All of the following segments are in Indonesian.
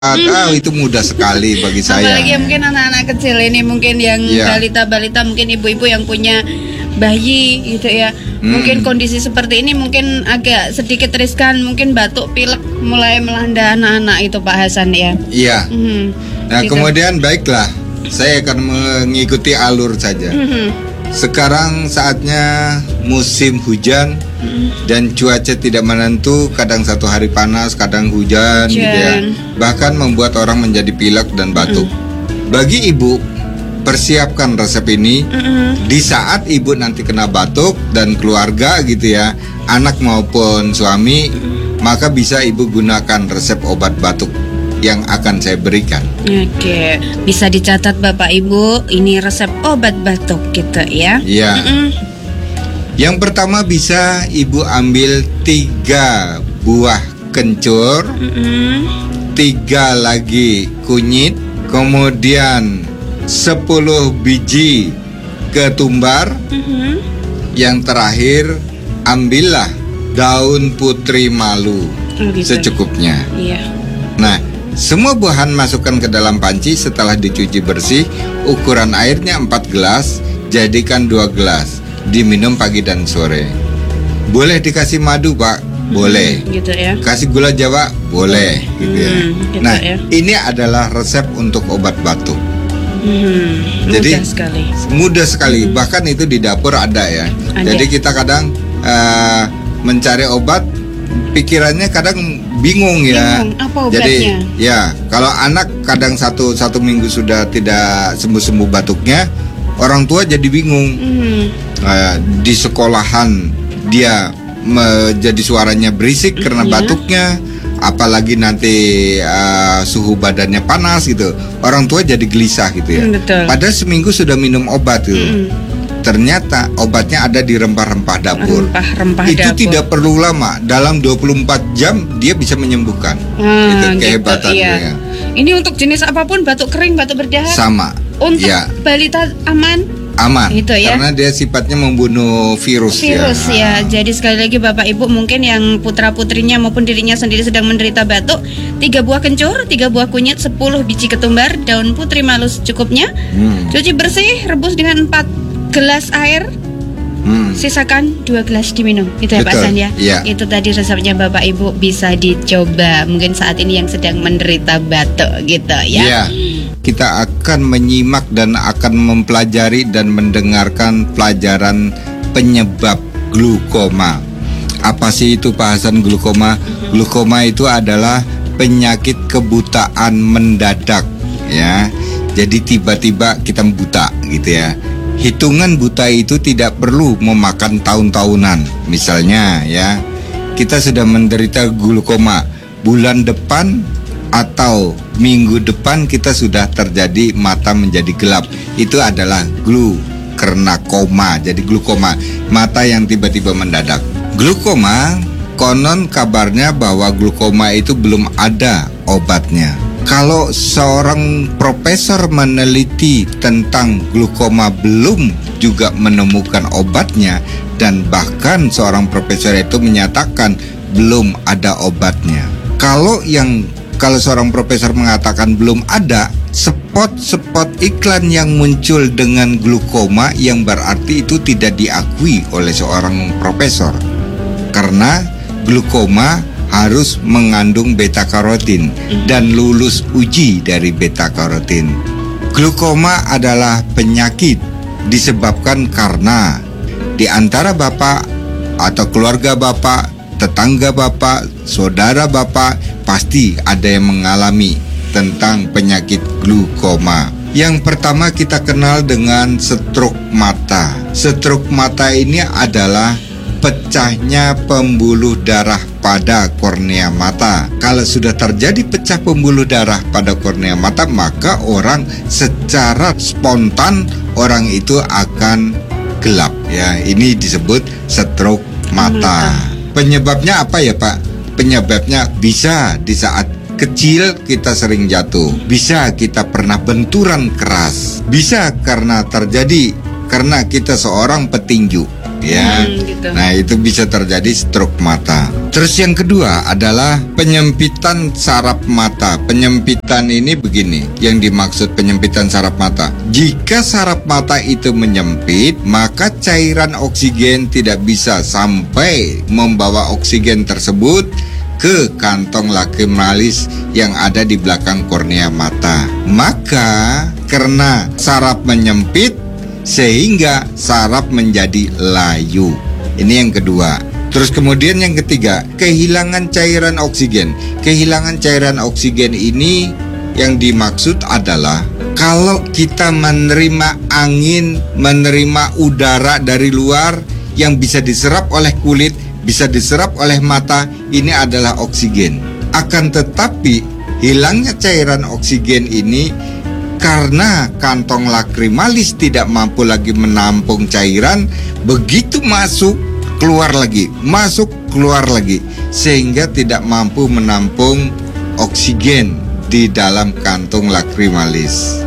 Itu mudah sekali bagi saya. Apalagi mungkin anak-anak kecil ini, mungkin yang balita-balita, mungkin ibu-ibu yang punya bayi gitu ya. Mungkin kondisi seperti ini mungkin agak sedikit riskan, mungkin batuk pilek mulai melanda anak-anak itu Pak Hasan ya. Iya. Nah gitu. Kemudian baiklah, saya akan mengikuti alur saja. Sekarang saatnya musim hujan dan cuaca tidak menentu, kadang satu hari panas, kadang hujan gitu ya. Bahkan membuat orang menjadi pilek dan batuk. Bagi ibu, persiapkan resep ini di saat ibu nanti kena batuk dan keluarga gitu ya, anak maupun suami, maka bisa ibu gunakan resep obat batuk yang akan saya berikan. Oke, bisa dicatat Bapak Ibu, ini resep obat batuk gitu ya. Iya. Yang pertama bisa ibu ambil 3 buah kencur, 3 lagi kunyit, kemudian 10 biji ketumbar. Yang terakhir ambillah daun putri malu secukupnya. Iya. Nah, semua bahan masukkan ke dalam panci setelah dicuci bersih. Ukuran airnya 4 gelas, jadikan 2 gelas. Diminum pagi dan sore. Boleh dikasih madu Pak? Boleh. Gitu ya. Kasih gula Jawa? Boleh gitu ya. Gitu Nah ya. ini adalah resep untuk obat batuk. Jadi mudah sekali. Bahkan itu di dapur ada ya. Jadi kita kadang mencari obat, pikirannya kadang bingung ya. Apa obatnya? Jadi ya kalau anak kadang satu minggu sudah tidak sembuh batuknya, orang tua jadi bingung. Di sekolahan dia jadi suaranya berisik karena batuknya, apalagi nanti suhu badannya panas gitu, orang tua jadi gelisah gitu ya. Padahal seminggu sudah minum obat tuh. Ternyata obatnya ada di rempah-rempah dapur. Itu tidak perlu lama, dalam 24 jam dia bisa menyembuhkan. Itu kehebatannya. Iya. Ini untuk jenis apapun, batuk kering, batuk berdahak. Sama. Untuk balita aman. Gitu ya. Karena dia sifatnya membunuh virus ya. Jadi sekali lagi Bapak Ibu, mungkin yang putra-putrinya maupun dirinya sendiri sedang menderita batuk, 3 buah kencur, 3 buah kunyit, 10 biji ketumbar, daun putri malu secukupnya. Cuci bersih, rebus dengan 4 gelas air, sisakan 2 gelas diminum. Itu ya Pak Hasan ya. Itu tadi resepnya Bapak Ibu, bisa dicoba mungkin saat ini yang sedang menderita batuk gitu ya. Kita akan menyimak dan akan mempelajari dan mendengarkan pelajaran penyebab glukoma. Apa sih itu Pak Hasan glukoma? Glukoma itu adalah penyakit kebutaan mendadak ya. Jadi tiba-tiba kita buta gitu ya. Hitungan buta itu tidak perlu memakan tahun-tahunan. Misalnya ya, kita sudah menderita glukoma, bulan depan atau minggu depan kita sudah terjadi mata menjadi gelap. Itu adalah karena koma. Jadi glukoma, mata yang tiba-tiba mendadak. Glukoma, konon kabarnya bahwa glukoma itu belum ada obatnya. Kalau seorang profesor meneliti tentang glukoma belum juga menemukan obatnya, dan bahkan seorang profesor itu menyatakan belum ada obatnya. Kalau seorang profesor mengatakan belum ada, spot iklan yang muncul dengan glukoma yang berarti itu tidak diakui oleh seorang profesor. Karena glukoma harus mengandung beta karotin dan lulus uji dari beta karotin. Glukoma adalah penyakit disebabkan karena di antara Bapak atau keluarga Bapak, tetangga Bapak, saudara Bapak pasti ada yang mengalami tentang penyakit glukoma. Yang pertama kita kenal dengan stroke mata. Stroke mata ini adalah pecahnya pembuluh darah pada kornea mata. Kalau sudah terjadi pecah pembuluh darah pada kornea mata, maka orang secara spontan orang itu akan gelap ya. Ini disebut stroke mata. Penyebabnya apa ya Pak? Penyebabnya bisa di saat kecil kita sering jatuh, bisa kita pernah benturan keras, bisa karena kita seorang petinju. ya. Gitu. Nah, itu bisa terjadi stroke mata. Terus yang kedua adalah penyempitan saraf mata. Penyempitan ini begini, yang dimaksud penyempitan saraf mata. Jika saraf mata itu menyempit, maka cairan oksigen tidak bisa sampai membawa oksigen tersebut ke kantong lacrimalis yang ada di belakang kornea mata. Maka karena saraf menyempit sehingga saraf menjadi layu. Ini yang kedua. Terus kemudian yang ketiga, kehilangan cairan oksigen. Kehilangan cairan oksigen ini yang dimaksud adalah kalau kita menerima angin, menerima udara dari luar yang bisa diserap oleh kulit, bisa diserap oleh mata, ini adalah oksigen. Akan tetapi hilangnya cairan oksigen ini karena kantong lacrimalis tidak mampu lagi menampung cairan, begitu masuk keluar lagi, masuk keluar lagi, sehingga tidak mampu menampung oksigen di dalam kantung lacrimalis.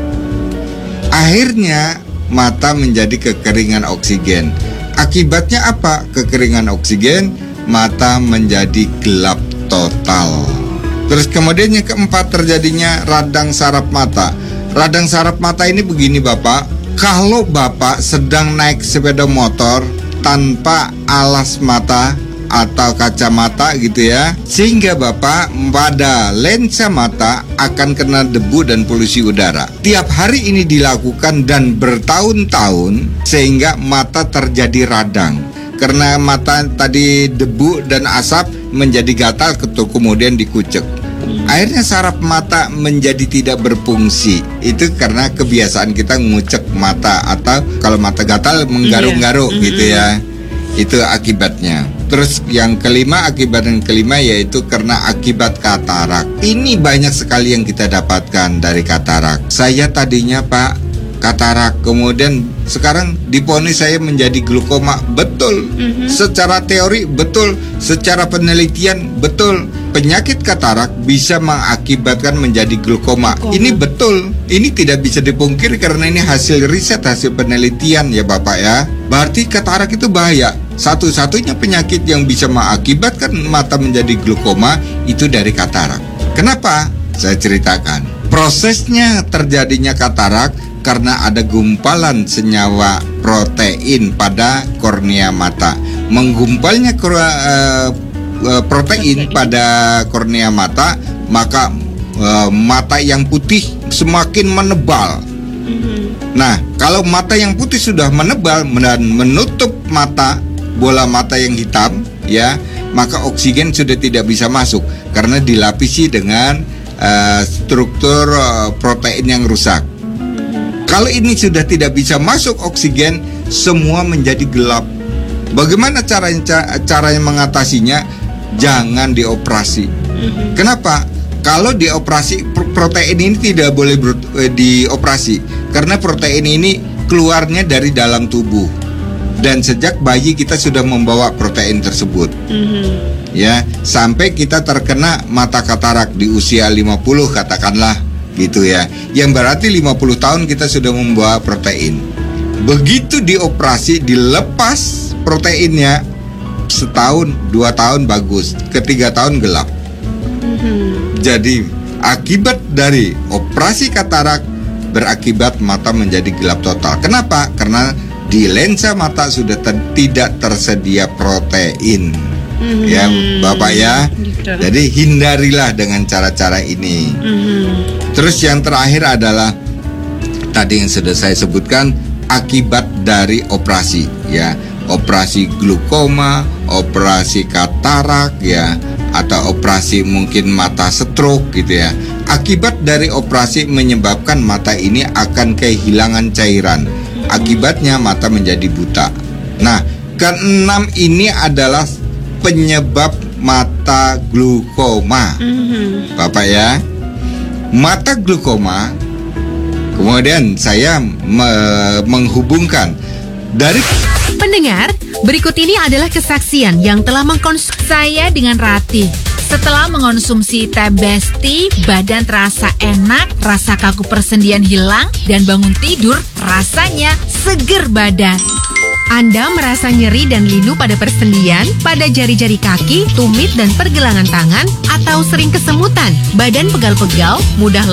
Akhirnya mata menjadi kekeringan oksigen. Akibatnya apa? Kekeringan oksigen, mata menjadi gelap total. Terus kemudian yang keempat, terjadinya radang saraf mata. Radang saraf mata ini begini Bapak, kalau Bapak sedang naik sepeda motor tanpa alas mata atau kacamata gitu ya, sehingga Bapak pada lensa mata akan kena debu dan polusi udara. Tiap hari ini dilakukan dan bertahun-tahun sehingga mata terjadi radang. Karena mata tadi debu dan asap menjadi gatal, kemudian dikucek. Akhirnya saraf mata menjadi tidak berfungsi. Itu karena kebiasaan kita ngucek mata, atau kalau mata gatal menggaruk-garuk gitu ya. Itu akibatnya. Terus yang kelima, akibat yang kelima yaitu karena akibat katarak. Ini banyak sekali yang kita dapatkan dari katarak. Saya tadinya Pak katarak, kemudian sekarang diponis saya menjadi glukoma. Betul. Secara teori betul, secara penelitian betul. Penyakit katarak bisa mengakibatkan menjadi glukoma. Ini betul. Ini tidak bisa dipungkiri karena ini hasil riset, hasil penelitian ya Bapak ya. Berarti katarak itu bahaya. Satu-satunya penyakit yang bisa mengakibatkan mata menjadi glukoma itu dari katarak. Kenapa? Saya ceritakan. Prosesnya terjadinya katarak karena ada gumpalan senyawa protein pada kornea mata. Menggumpalnya protein pada kornea mata, maka mata yang putih semakin menebal. Nah, kalau mata yang putih sudah menebal dan menutup mata, bola mata yang hitam, ya, maka oksigen sudah tidak bisa masuk karena dilapisi dengan struktur protein yang rusak. Kalau ini sudah tidak bisa masuk oksigen, semua menjadi gelap. Bagaimana caranya mengatasinya? Jangan dioperasi. Kenapa? Kalau dioperasi, protein ini tidak boleh dioperasi karena protein ini keluarnya dari dalam tubuh. Dan sejak bayi kita sudah membawa protein tersebut. Ya, sampai kita terkena mata katarak di usia 50 katakanlah gitu ya. Yang berarti 50 tahun kita sudah membawa protein. Begitu dioperasi, dilepas proteinnya, setahun, 2 tahun bagus, ketiga tahun gelap. Jadi akibat dari operasi katarak berakibat mata menjadi gelap total. Kenapa? Karena di lensa mata sudah tidak tersedia protein. Ya Bapak ya. Jadi hindarilah dengan cara-cara ini. Terus yang terakhir adalah tadi yang sudah saya sebutkan, akibat dari operasi ya. Operasi glukoma, operasi katarak ya, atau operasi mungkin mata stroke gitu ya. Akibat dari operasi menyebabkan mata ini akan kehilangan cairan. Akibatnya mata menjadi buta. Nah, keenam ini adalah penyebab mata glukoma. Bapak ya, mata glukoma. Kemudian saya menghubungkan dari pendengar, berikut ini adalah kesaksian yang telah mengkonsumsi saya dengan Ratih. Setelah mengonsumsi teh Besti, badan terasa enak, rasa kaku persendian hilang, dan bangun tidur rasanya seger badan. Anda merasa nyeri dan linu pada persendian, pada jari-jari kaki, tumit dan pergelangan tangan, atau sering kesemutan, badan pegal-pegal, mudah